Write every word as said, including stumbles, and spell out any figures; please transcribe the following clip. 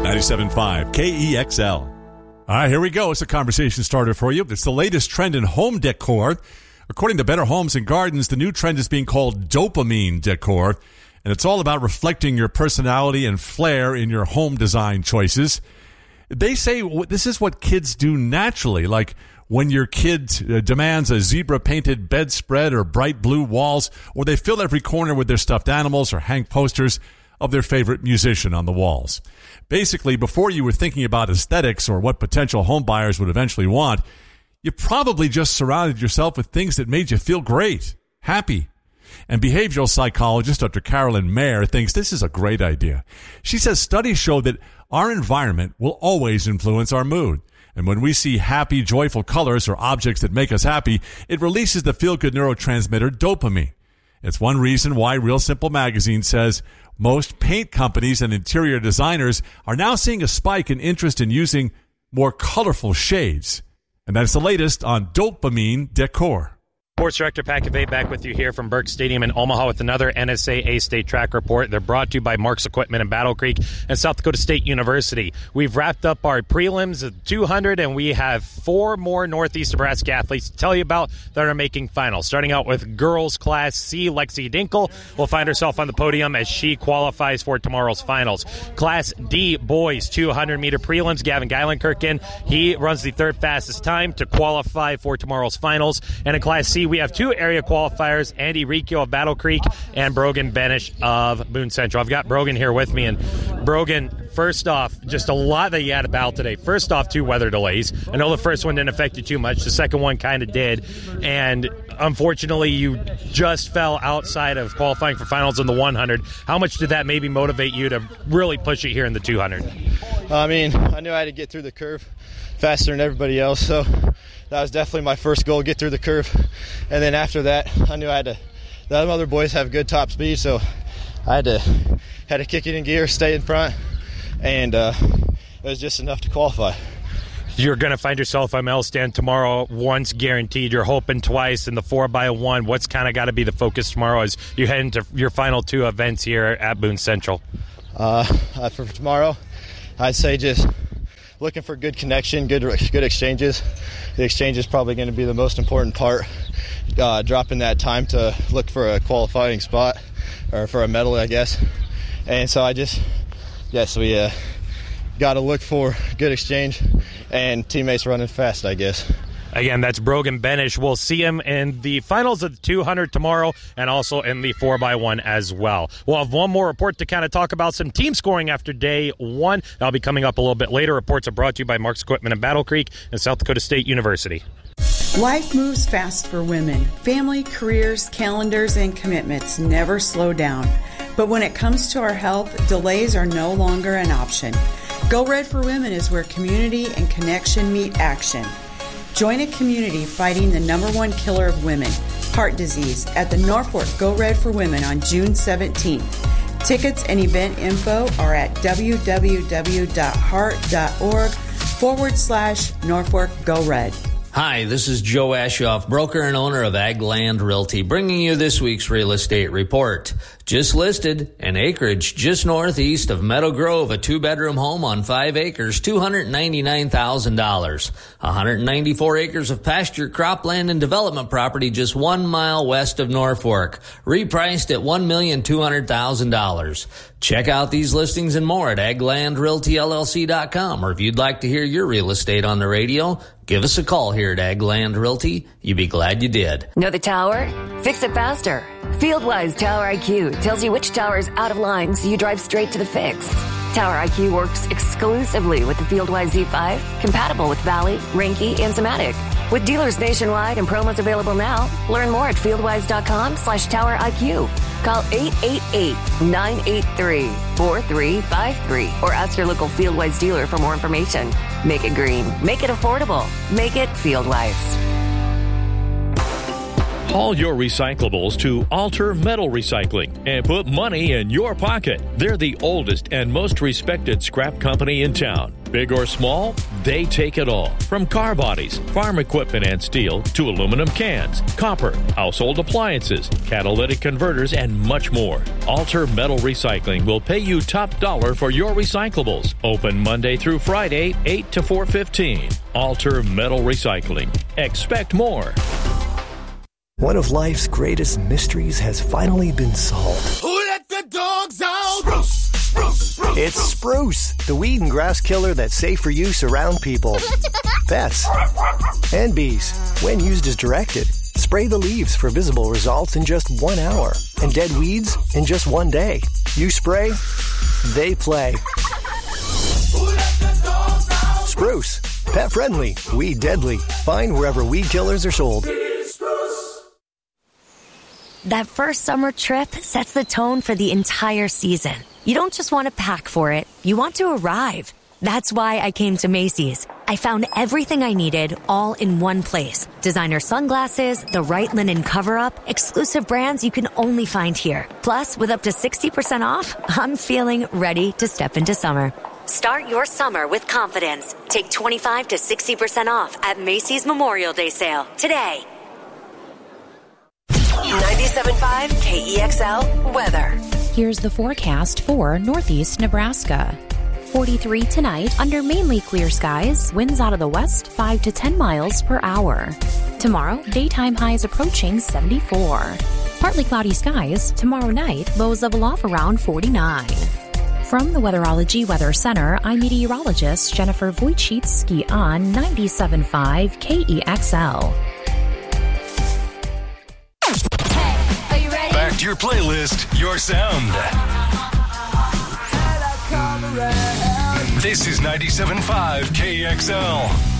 ninety-seven point five K E X L. All right, here we go. It's a conversation starter for you. It's the latest trend in home decor. According to Better Homes and Gardens, the new trend is being called dopamine decor, and it's all about reflecting your personality and flair in your home design choices. They say this is what kids do naturally, like when your kid demands a zebra-painted bedspread or bright blue walls, or they fill every corner with their stuffed animals or hang posters of their favorite musician on the walls. Basically, before you were thinking about aesthetics or what potential home buyers would eventually want, you probably just surrounded yourself with things that made you feel great, happy. And behavioral psychologist Doctor Carolyn Mayer thinks this is a great idea. She says studies show that our environment will always influence our mood. And when we see happy, joyful colors or objects that make us happy, it releases the feel-good neurotransmitter dopamine. It's one reason why Real Simple Magazine says most paint companies and interior designers are now seeing a spike in interest in using more colorful shades. And that's the latest on dopamine decor. Sports Director Pat Cavay back with you here from Burke Stadium in Omaha with another N S A A-State track report. They're brought to you by Mark's Equipment in Battle Creek and South Dakota State University. We've wrapped up our prelims of two hundred, and we have four more Northeast Nebraska athletes to tell you about that are making finals. Starting out with girls Class C, Lexi Dinkle will find herself on the podium as she qualifies for tomorrow's finals. Class D, boys two hundred meter prelims, Gavin Geilenkirchen, he runs the third fastest time to qualify for tomorrow's finals. And in Class C, we have two area qualifiers, Andy Riccio of Battle Creek and Brogan Benish of Boone Central. I've got Brogan here with me. And Brogan, first off, just a lot that you had about today. First off, two weather delays. I know the first one didn't affect you too much. The second one kind of did. And unfortunately, you just fell outside of qualifying for finals in the one hundred. How much did that maybe motivate you to really push it here in the two hundred? I mean, I knew I had to get through the curve faster than everybody else, so that was definitely my first goal, get through the curve. And then after that, I knew I had to, the other boys have good top speed, so I had to had to kick it in gear, stay in front, and uh, it was just enough to qualify. You're going to find yourself on medal stand tomorrow once guaranteed. You're hoping twice in the four by one. What's kind of got to be the focus tomorrow as you head into your final two events here at Boone Central? Uh, for tomorrow, I'd say just looking for good connection, good good exchanges. The exchange is probably going to be the most important part. Uh, dropping that time to look for a qualifying spot or for a medal, I guess. And so I just, yes, we uh, got to look for good exchange and teammates running fast, I guess. Again, that's Brogan Benish. We'll see him in the finals of the two hundred tomorrow and also in the four by one as well. We'll have one more report to kind of talk about some team scoring after day one. That'll be coming up a little bit later. Reports are brought to you by Mark's Equipment in Battle Creek and South Dakota State University. Life moves fast for women. Family, careers, calendars, and commitments never slow down. But when it comes to our health, delays are no longer an option. Go Red for Women is where community and connection meet action. Join a community fighting the number one killer of women, heart disease, at the Norfolk Go Red for Women on June seventeenth. Tickets and event info are at www.heart.org forward slash Norfolk Go Red. Hi, this is Joe Ashoff, broker and owner of Ag Land Realty, bringing you this week's real estate report. Just listed, an acreage just northeast of Meadow Grove, a two-bedroom home on five acres, two hundred ninety-nine thousand dollars. one hundred ninety-four acres of pasture, cropland, and development property just one mile west of Norfolk, repriced at one million two hundred thousand dollars. Check out these listings and more at ag land realty l l c dot com, or if you'd like to hear your real estate on the radio, give us a call here at Ag Land Realty. You'd be glad you did. Know the tower? Fix it faster. FieldWise Tower I Q tells you which tower is out of line so you drive straight to the fix. Tower I Q works exclusively with the FieldWise Z five, compatible with Valley, Reinke, and Zematic. With dealers nationwide and promos available now, learn more at fieldwise.com slash Tower IQ. Call eight eight eight, nine eight three, four three five three or ask your local FieldWise dealer for more information. Make it green. Make it affordable. Make it FieldWise. Haul your recyclables to Alter Metal Recycling and put money in your pocket. They're the oldest and most respected scrap company in town. Big or small, they take it all. From car bodies, farm equipment and steel, to aluminum cans, copper, household appliances, catalytic converters, and much more. Alter Metal Recycling will pay you top dollar for your recyclables. Open Monday through Friday, eight to four fifteen. Alter Metal Recycling. Expect more. One of life's greatest mysteries has finally been solved. Who let the dogs out? Spruce, spruce, spruce. It's Spruce, the weed and grass killer that's safe for use around people, pets, and bees. When used as directed, spray the leaves for visible results in just one hour, and dead weeds in just one day. You spray, they play. Who let the dogs out? Spruce, pet friendly, weed deadly. Find wherever weed killers are sold. That first summer trip sets the tone for the entire season. You don't just want to pack for it, you want to arrive. That's why I came to Macy's. I found everything I needed all in one place. Designer sunglasses, the right linen cover-up, exclusive brands you can only find here. Plus, with up to sixty percent off, I'm feeling ready to step into summer. Start your summer with confidence. Take twenty-five to sixty percent off at Macy's Memorial Day sale today. ninety-seven point five K E X L weather. Here's the forecast for Northeast Nebraska. forty-three tonight under mainly clear skies, winds out of the west five to ten miles per hour. Tomorrow, daytime highs approaching seventy-four. Partly cloudy skies, tomorrow night, lows level off around forty-nine. From the Weatherology Weather Center, I'm meteorologist Jennifer Wojcicki on ninety-seven point five K E X L. Back to your playlist, your sound. This is ninety-seven point five K E X L.